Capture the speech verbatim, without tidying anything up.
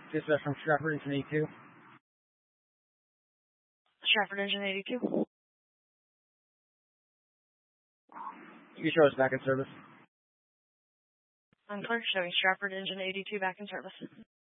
Dispatch from Stratford Engine eighty-two. Stratford Engine eighty-two. You can show us back in service. Unclear, showing Stratford Engine eighty-two back in service.